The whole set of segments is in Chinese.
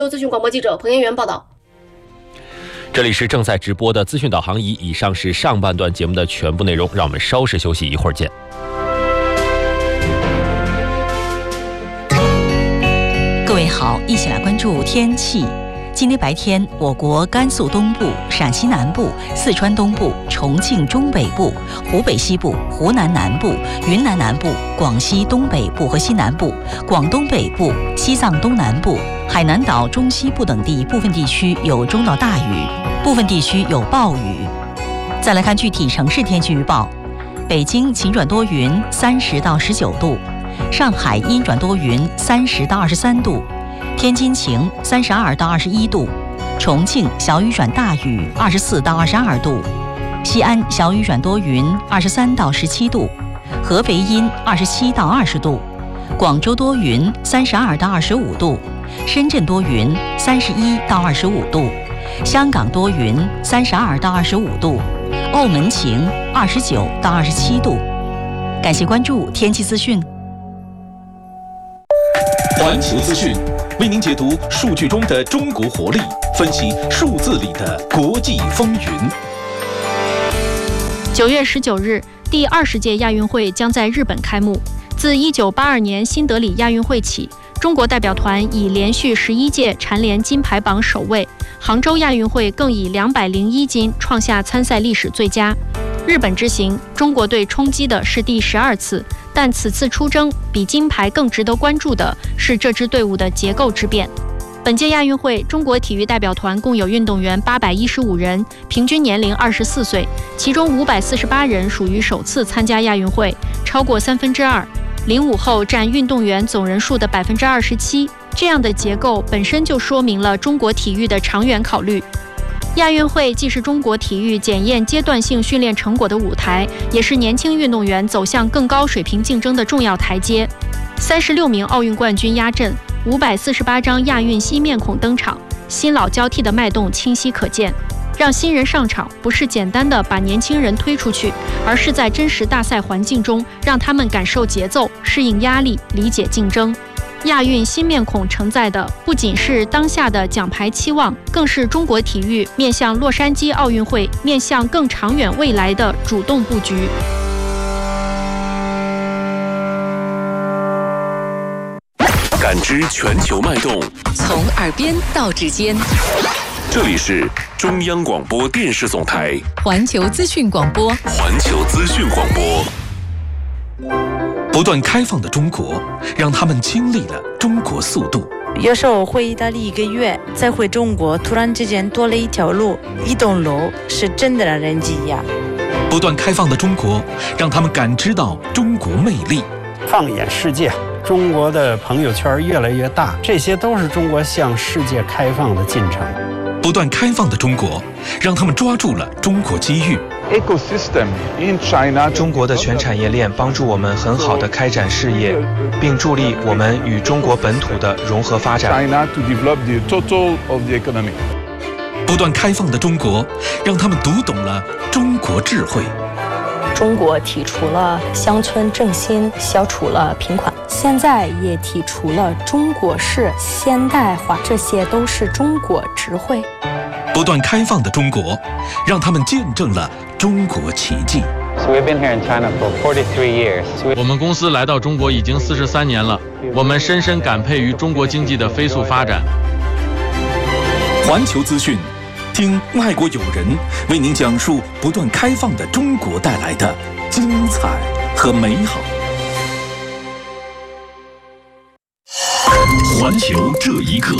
资讯广播记者彭彦元报道。 这里是正在直播的资讯导航仪，以上是上半段节目的全部内容，让我们稍事休息，一会儿见。 各位好，一起来关注天气。今天白天，我国甘肃东部、陕西南部、四川东部、重庆中北部、湖北西部、湖南南部、云南南部、广西东北部和西南部、广东北部、西藏东南部、海南岛中西部等地部分地区有中到大雨，部分地区有暴雨。再来看具体城市天气预报：北京晴转多云，30到19度；上海阴转多云，30到23度；天津晴，32到21度；重庆小雨转大雨，24到22度；西安小雨转多云，23到17度；合肥阴，27到20度；广州多云，32到25度；深圳多云，31到25度；香港多云，32到25度；澳门晴，29到27度。感谢关注天气资讯。 环球资讯为您解读数据中的中国活力，分析数字里的国际风云。 9月19日，第20届亚运会将在日本开幕。自1982年新德里亚运会起，中国代表团已连续11届蝉联金牌榜首位，杭州亚运会更以201金创下参赛历史最佳。日本之行，中国队冲击的是第12次，但此次出征比金牌更值得关注的是这支队伍的结构之变。本届亚运会，中国体育代表团共有运动员815人，平均年龄24岁，其中548人属于首次参加亚运会，超过2/3。05后占运动员总人数的27%，这样的结构本身就说明了中国体育的长远考虑。亚运会既是中国体育检验阶段性训练成果的舞台，也是年轻运动员走向更高水平竞争的重要台阶。36名奥运冠军压阵，548张亚运新面孔登场，新老交替的脉动清晰可见。让新人上场，不是简单的把年轻人推出去，而是在真实大赛环境中，让他们感受节奏、适应压力、理解竞争。亚运新面孔承载的不仅是当下的奖牌期望，更是中国体育面向洛杉矶奥运会、面向更长远未来的主动布局。 感知全球脉动， 从耳边到指尖。 这里是中央广播电视总台环球资讯广播。 环球资讯广播。不断开放的中国，让他们经历了中国速度。 有时候回意大利1个月，再回中国，突然之间多了一条路、一栋楼，是真的让人惊讶。 不断开放的中国，让他们感知到中国魅力。 放眼世界，中国的朋友圈越来越大，这些都是中国向世界开放的进程。 不断开放的中国，让他们抓住了中国机遇。 中国的全产业链帮助我们很好地开展事业，并助力我们与中国本土的融合发展。 不断开放的中国，让他们读懂了中国智慧。 中国提出了乡村振兴，消除了贫困，现在也提出了中国式现代化，这些都是中国智慧。 不断开放的中国，让他们见证了中国奇迹。 我们公司来到中国已经43年了，我们深深感佩于中国经济的飞速发展。 环球资讯，听外国友人为您讲述不断开放的中国带来的精彩和美好。环球这一刻。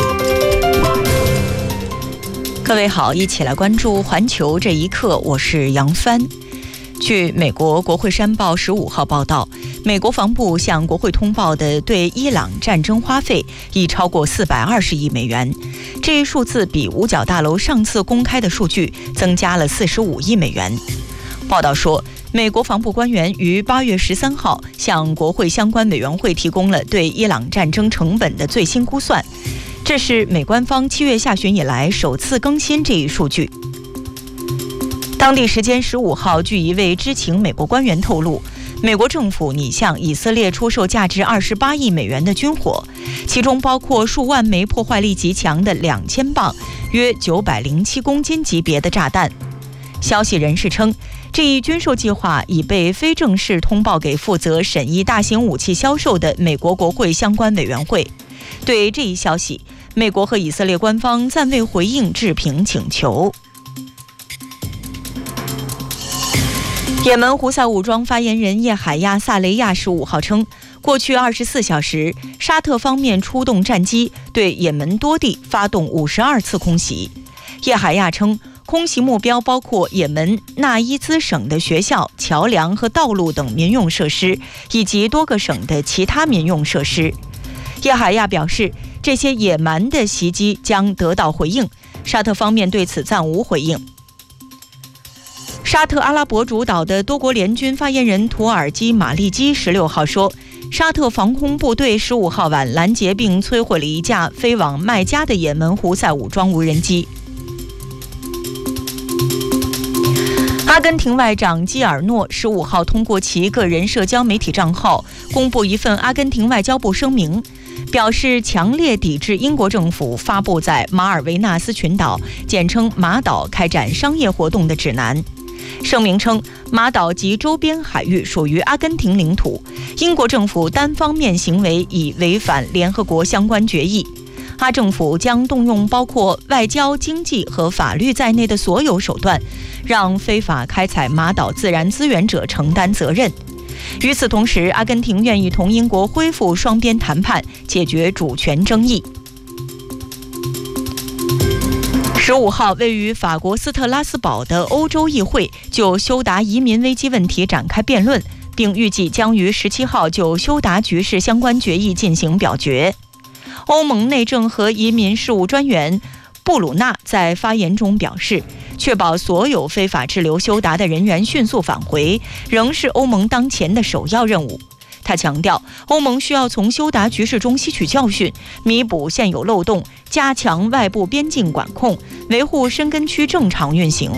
各位好，一起来关注环球这一刻，我是杨帆。据美国国会山报15号报道，美国防部向国会通报的对伊朗战争花费已超过420亿美元，这一数字比五角大楼上次公开的数据增加了45亿美元。报道说，美国防部官员于8月13号向国会相关委员会提供了对伊朗战争成本的最新估算，这是美官方7月下旬以来首次更新这一数据。当地时间15号，据一位知情美国官员透露， 美国政府拟向以色列出售价值28亿美元的军火，其中包括数万枚破坏力极强的2000磅约907公斤级别的炸弹。消息人士称，这一军售计划已被非正式通报给负责审议大型武器销售的美国国会相关委员会。对这一消息，美国和以色列官方暂未回应置评请求。也门胡塞武装发言人叶海亚·萨雷亚15号称，过去24小时，沙特方面出动战机对也门多地发动52次空袭。叶海亚称，空袭目标包括也门纳伊兹省的学校、桥梁和道路等民用设施，以及多个省的其他民用设施。叶海亚表示，这些野蛮的袭击将得到回应，沙特方面对此暂无回应。沙特阿拉伯主导的多国联军发言人图尔基·马利基16号说，沙特防空部队15号晚拦截并摧毁了一架飞往麦加的也门胡塞武装无人机。阿根廷外长基尔诺15号通过其个人社交媒体账号公布一份阿根廷外交部声明，表示强烈抵制英国政府发布在马尔维纳斯群岛（简称马岛）开展商业活动的指南。声明称，马岛及周边海域属于阿根廷领土，英国政府单方面行为已违反联合国相关决议。阿政府将动用包括外交、经济和法律在内的所有手段，让非法开采马岛自然资源者承担责任。与此同时，阿根廷愿意同英国恢复双边谈判，解决主权争议。15号，位于法国斯特拉斯堡的欧洲议会就休达移民危机问题展开辩论，并预计将于17号就休达局势相关决议进行表决。欧盟内政和移民事务专员布鲁纳在发言中表示，确保所有非法滞留休达的人员迅速返回，仍是欧盟当前的首要任务。他强调，欧盟需要从休达局势中吸取教训，弥补现有漏洞，加强外部边境管控，维护申根区正常运行。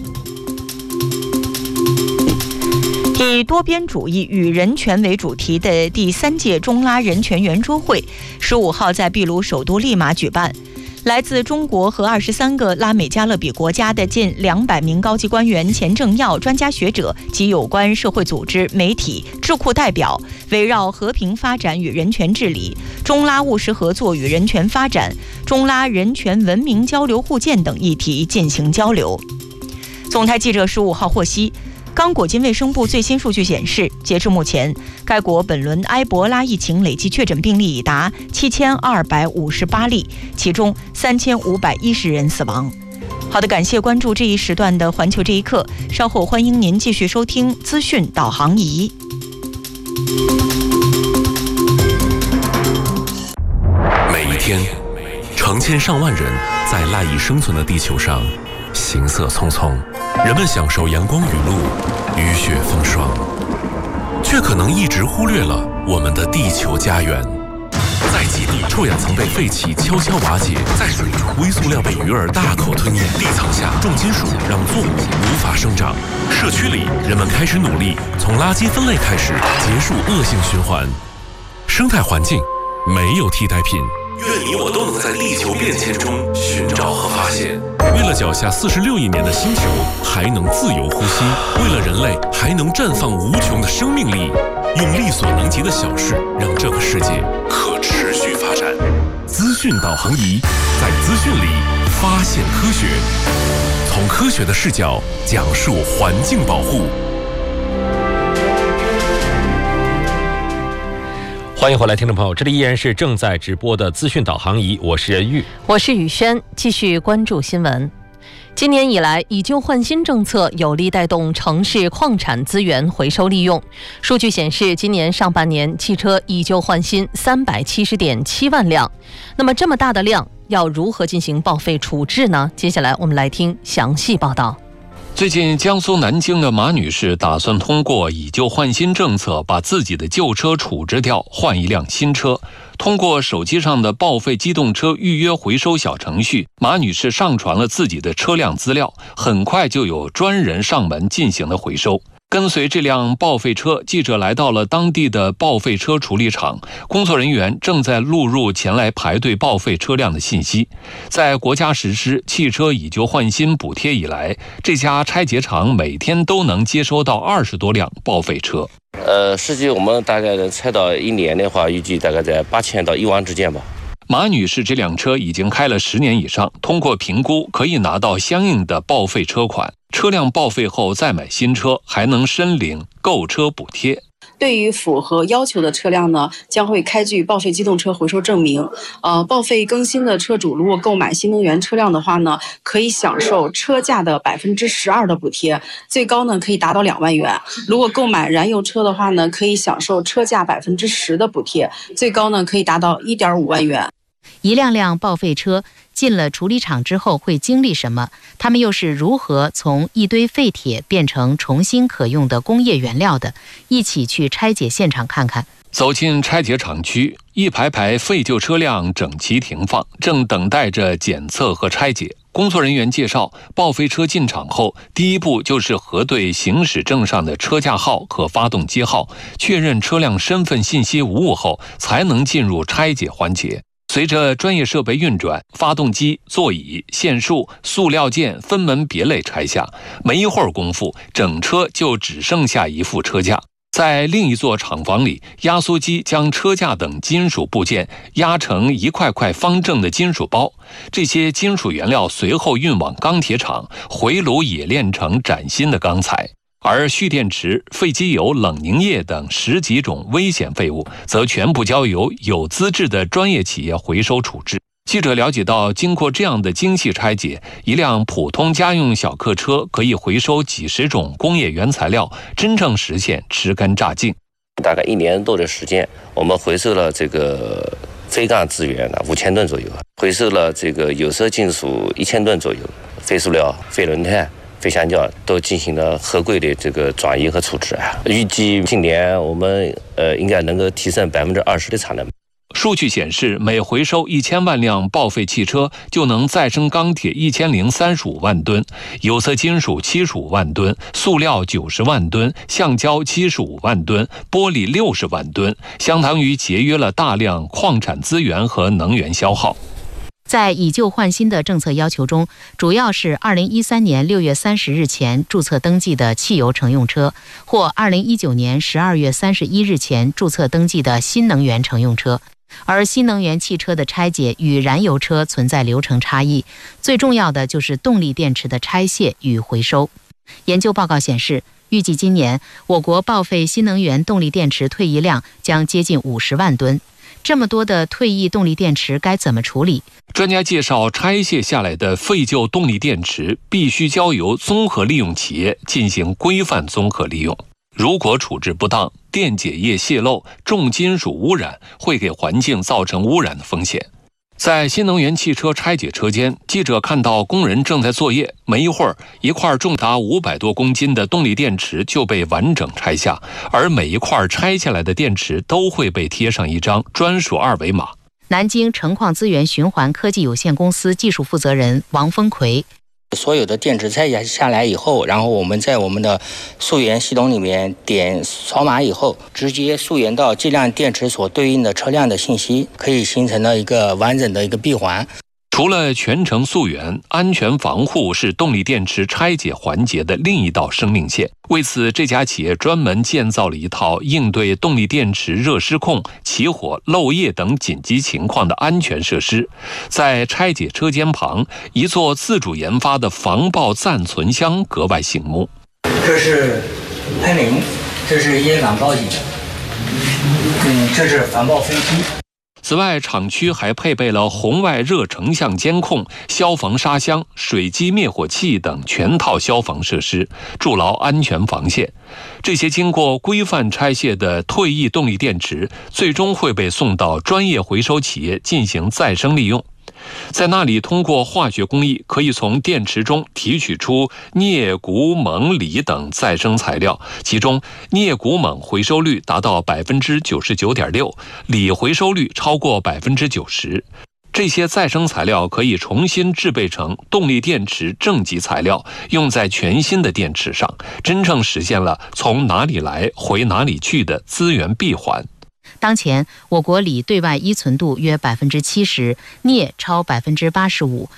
以多边主义与人权为主题的第3届中拉人权圆桌会15号在秘鲁首都利马举办。来自中国和23个拉美加勒比国家的近200名高级官员、前政要、专家学者及有关社会组织、媒体、智库代表，围绕和平发展与人权治理、中拉务实合作与人权发展、中拉人权文明交流互鉴等议题进行交流。总台记者15号获悉，刚果金卫生部最新数据显示，截至目前，该国本轮埃博拉疫情累计确诊病例已达7258例，其中3510人死亡。好的，感谢关注这一时段的环球这一刻，稍后欢迎您继续收听资讯导航仪。 每一天，成千上万人在赖以生存的地球上行色匆匆，人们享受阳光雨露、雨雪风霜，却可能一直忽略了我们的地球家园。在极地，臭氧层被废气悄悄瓦解；在水中，微塑料被鱼儿大口吞咽；地层下，重金属让作物无法生长。社区里，人们开始努力从垃圾分类开始，结束恶性循环。生态环境没有替代品。愿你我都能在地球变迁中寻找和发现。为了脚下46亿年的星球还能自由呼吸，为了人类还能绽放无穷的生命力，用力所能及的小事让这个世界可持续发展。资讯导航仪，在资讯里发现科学，从科学的视角讲述环境保护。 欢迎回来，听众朋友，这里依然是正在直播的资讯导航仪，我是任玉， 我是宇轩，继续关注新闻。今年以来，以旧换新政策有力带动城市矿产资源回收利用。数据显示，今年上半年汽车以旧换新370.7万辆。那么这么大的量，要如何进行报废处置呢？接下来我们来听详细报道。 最近，江苏南京的马女士打算通过以旧换新政策，把自己的旧车处置掉，换一辆新车。通过手机上的报废机动车预约回收小程序，马女士上传了自己的车辆资料，很快就有专人上门进行了回收。 跟随这辆报废车，记者来到了当地的报废车处理厂，工作人员正在录入前来排队报废车辆的信息。在国家实施汽车以旧换新补贴以来，这家拆解厂每天都能接收到20多辆报废车。 实际我们大概能拆到一年的话，预计大概在8000到1万之间吧。 马女士这辆车已经开了10年以上，通过评估可以拿到相应的报废车款，车辆报废后再买新车，还能申领购车补贴。 对于符合要求的车辆呢，将会开具报废机动车回收证明。报废更新的车主如果购买新能源车辆的话呢，可以享受车价的12%的补贴，最高呢可以达到2万元。如果购买燃油车的话呢，可以享受车价10%的补贴，最高呢可以达到1.5万元。 一辆辆报废车进了处理厂之后会经历什么？他们又是如何从一堆废铁变成重新可用的工业原料的？一起去拆解现场看看。 走进拆解厂区，一排排废旧车辆整齐停放，正等待着检测和拆解。工作人员介绍，报废车进厂后，第一步就是核对行驶证上的车架号和发动机号，确认车辆身份信息无误后，才能进入拆解环节。随着专业设备运转，发动机、座椅、线束、塑料件分门别类拆下，没一会儿功夫，整车就只剩下一副车架。在另一座厂房里，压缩机将车架等金属部件压成一块块方正的金属包，这些金属原料随后运往钢铁厂，回炉冶炼成崭新的钢材。而蓄电池、废机油、冷凝液等10几种危险废物，则全部交由有资质的专业企业回收处置。记者了解到，经过这样的精细拆解，一辆普通家用小客车可以回收几十种工业原材料，真正实现吃干榨净。 大概1年多的时间，我们回收了这个废钢资源5000吨左右，回收了这个有色金属1000吨左右，废塑料、废轮胎、废橡胶都进行了合规的这个转移和处置啊。预计今年我们应该能够提升20%的产能。 数据显示，每回收1000万辆报废汽车，就能再生钢铁1035万吨，有色金属75万吨，塑料90万吨，橡胶75万吨，玻璃60万吨，相当于节约了大量矿产资源和能源消耗。 在以旧换新的政策要求中，主要是2013年6月30日前注册登记的汽油乘用车，或2019年12月31日前注册登记的新能源乘用车。而新能源汽车的拆解与燃油车存在流程差异，最重要的就是动力电池的拆卸与回收。研究报告显示，预计今年我国报废新能源动力电池退役量将接近50万吨。这么多的退役动力电池该怎么处理？ 专家介绍，拆卸下来的废旧动力电池必须交由综合利用企业进行规范综合利用。如果处置不当，电解液泄漏、重金属污染，会给环境造成污染的风险。在新能源汽车拆解车间，记者看到工人正在作业，没一会儿，一块重达500多公斤的动力电池就被完整拆下，而每一块拆下来的电池都会被贴上一张专属2维码。 南京成矿资源循环科技有限公司技术负责人王峰奎。 所有的电池拆下来以后，然后我们在我们的溯源系统里面点扫码以后，直接溯源到这辆电池所对应的车辆的信息，可以形成了一个完整的一个闭环。 除了全程溯源，安全防护是动力电池拆解环节的另一道生命线。为此，这家企业专门建造了一套应对动力电池热失控、起火、漏液等紧急情况的安全设施。在拆解车间旁，一座自主研发的防爆暂存箱格外醒目。 这是喷淋，这是烟感报警，这是防爆飞机。 此外，厂区还配备了红外热成像监控、消防沙箱、水机灭火器等全套消防设施，筑牢安全防线。这些经过规范拆卸的退役动力电池，最终会被送到专业回收企业进行再生利用。在那里，通过化学工艺，可以从电池中提取出镍、钴、锰、锂等再生材料，其中镍、钴、锰回收率达到99.6%，锂回收率超过90%。 这些再生材料可以重新制备成动力电池正极材料，用在全新的电池上，真正实现了从哪里来回哪里去的资源闭环。 当前，我国锂对外依存度约70%，镍超85%，